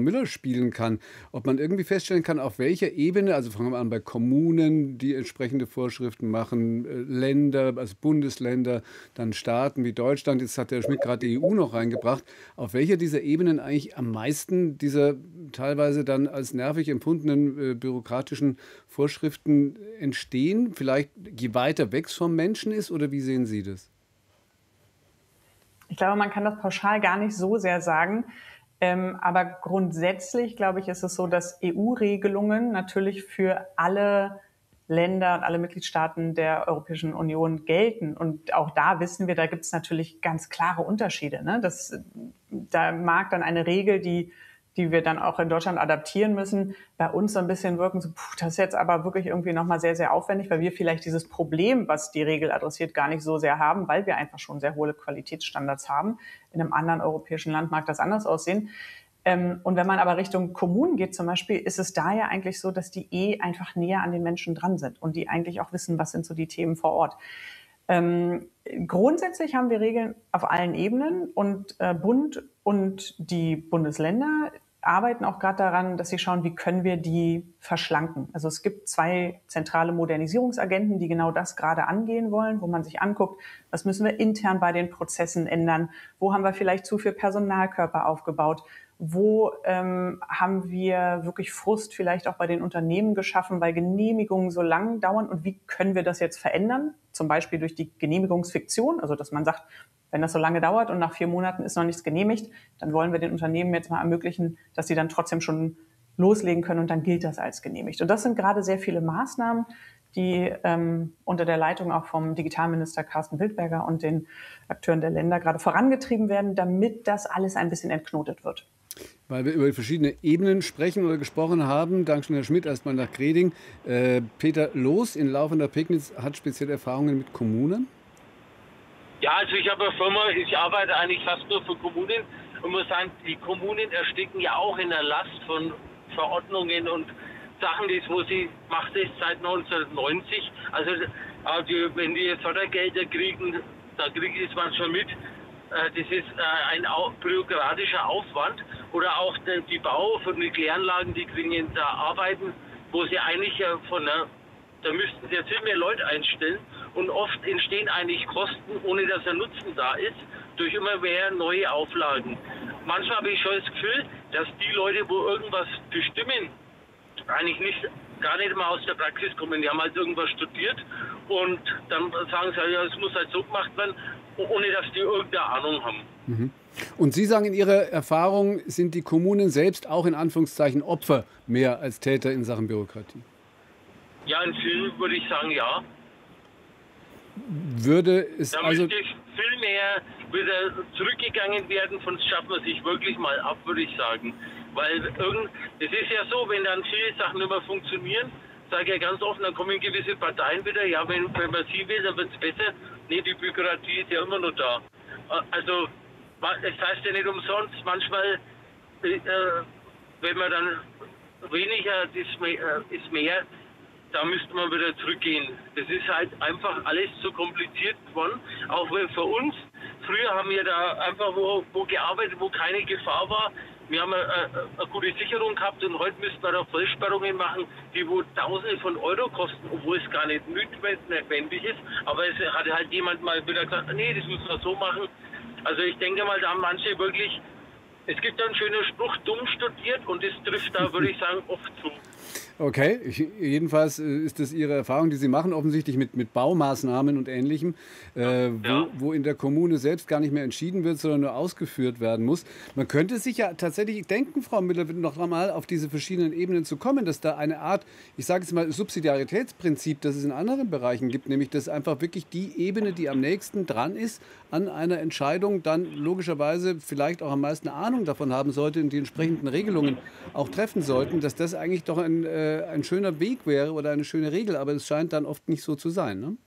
Müller spielen kann. Ob man irgendwie feststellen kann, auf welcher Ebene, also fangen wir an bei Kommunen, die entsprechende Vorschriften machen, Länder, also Bundesländer, dann Staaten wie Deutschland, jetzt hat der Schmidt gerade die EU noch reingebracht, auf welcher dieser Ebenen eigentlich am meisten dieser teilweise dann als nervig empfundenen bürokratischen Vorschriften entstehen? Vielleicht je weiter weg es vom Menschen ist, oder wie sehen Sie das? Ich glaube, man kann das pauschal gar nicht so sehr sagen. Aber grundsätzlich, glaube ich, ist es so, dass EU-Regelungen natürlich für alle Länder und alle Mitgliedstaaten der Europäischen Union gelten. Und auch da wissen wir, da gibt es natürlich ganz klare Unterschiede. Ne? Da mag dann eine Regel, die wir dann auch in Deutschland adaptieren müssen, bei uns so ein bisschen wirken, so, das ist jetzt aber wirklich irgendwie nochmal sehr, sehr aufwendig, weil wir vielleicht dieses Problem, was die Regel adressiert, gar nicht so sehr haben, weil wir einfach schon sehr hohe Qualitätsstandards haben. In einem anderen europäischen Land mag das anders aussehen. Und wenn man aber Richtung Kommunen geht zum Beispiel, ist es da ja eigentlich so, dass die einfach näher an den Menschen dran sind und die eigentlich auch wissen, was sind so die Themen vor Ort. Grundsätzlich haben wir Regeln auf allen Ebenen und Bund und die Bundesländer arbeiten auch gerade daran, dass sie schauen, wie können wir die verschlanken. Also es gibt 2 zentrale Modernisierungsagenten, die genau das gerade angehen wollen, wo man sich anguckt, was müssen wir intern bei den Prozessen ändern, wo haben wir vielleicht zu viel Personalkörper aufgebaut, wo haben wir wirklich Frust vielleicht auch bei den Unternehmen geschaffen, weil Genehmigungen so lang dauern und wie können wir das jetzt verändern? Zum Beispiel durch die Genehmigungsfiktion, also dass man sagt, wenn das so lange dauert und nach 4 Monaten ist noch nichts genehmigt, dann wollen wir den Unternehmen jetzt mal ermöglichen, dass sie dann trotzdem schon loslegen können und dann gilt das als genehmigt. Und das sind gerade sehr viele Maßnahmen, die unter der Leitung auch vom Digitalminister Carsten Wildberger und den Akteuren der Länder gerade vorangetrieben werden, damit das alles ein bisschen entknotet wird. Weil wir über verschiedene Ebenen sprechen oder gesprochen haben. Dankeschön, Herr Schmidt. Erstmal nach Greding. Peter Loos in Laufender Pegnitz hat spezielle Erfahrungen mit Kommunen. Ja, also ich habe eine Firma, ich arbeite eigentlich fast nur für Kommunen und muss sagen, die Kommunen ersticken ja auch in der Last von Verordnungen und Sachen, wo sie macht es seit 1990. Also wenn die Fördergelder kriegen, da kriege ich es manchmal mit. Das ist ein bürokratischer Aufwand. Oder auch die Bau von Kläranlagen, die kriegen da Arbeiten, wo sie eigentlich da müssten sie jetzt viel mehr Leute einstellen. Und oft entstehen eigentlich Kosten, ohne dass ein Nutzen da ist, durch immer mehr neue Auflagen. Manchmal habe ich schon das Gefühl, dass die Leute, wo irgendwas bestimmen, eigentlich gar nicht mal aus der Praxis kommen. Die haben halt irgendwas studiert und dann sagen sie, ja, es muss halt so gemacht werden, ohne dass die irgendeine Ahnung haben. Mhm. Und Sie sagen, in Ihrer Erfahrung sind die Kommunen selbst auch in Anführungszeichen Opfer mehr als Täter in Sachen Bürokratie? Ja, in vielen würde ich sagen, ja. Würde es da also müsste viel mehr wieder zurückgegangen werden, von schaffen wir sich wirklich mal ab, würde ich sagen. Weil es ist ja so, wenn dann viele Sachen nicht mehr funktionieren, sage ich ja ganz offen, dann kommen gewisse Parteien wieder, ja, wenn man sie will, dann wird es besser. Nee, die Bürokratie ist ja immer noch da. Also, es heißt ja nicht umsonst, manchmal, wenn man dann weniger ist mehr, da müsste man wieder zurückgehen. Das ist halt einfach alles zu kompliziert geworden. Auch wenn für uns, früher haben wir da einfach wo gearbeitet, wo keine Gefahr war. Wir haben eine gute Sicherung gehabt und heute müssen wir da Vollsperrungen machen, die wo Tausende von Euro kosten, obwohl es gar nicht notwendig ist. Aber es hat halt jemand mal wieder gesagt, nee, das müssen wir so machen. Also ich denke mal, da haben manche wirklich, es gibt einen schönen Spruch, dumm studiert und das trifft da, würde ich sagen, oft zu. Okay, jedenfalls ist das Ihre Erfahrung, die Sie machen, offensichtlich mit Baumaßnahmen und Ähnlichem, wo in der Kommune selbst gar nicht mehr entschieden wird, sondern nur ausgeführt werden muss. Man könnte sich ja tatsächlich denken, Frau Müller, noch einmal auf diese verschiedenen Ebenen zu kommen, dass da eine Art, ich sage jetzt mal, Subsidiaritätsprinzip, das es in anderen Bereichen gibt, nämlich dass einfach wirklich die Ebene, die am nächsten dran ist an einer Entscheidung, dann logischerweise vielleicht auch am meisten Ahnung davon haben sollte und die entsprechenden Regelungen auch treffen sollten, dass das eigentlich doch ein schöner Weg wäre oder eine schöne Regel, aber es scheint dann oft nicht so zu sein, ne?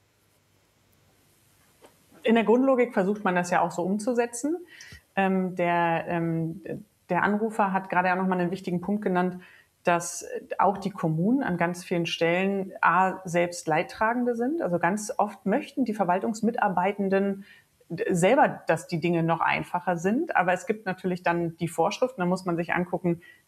In der Grundlogik versucht man das ja auch so umzusetzen. Der Anrufer hat gerade auch nochmal einen wichtigen Punkt genannt, dass auch die Kommunen an ganz vielen Stellen selbst Leidtragende sind. Also ganz oft möchten die Verwaltungsmitarbeitenden selber, dass die Dinge noch einfacher sind. Aber es gibt natürlich dann die Vorschriften, da muss man sich angucken,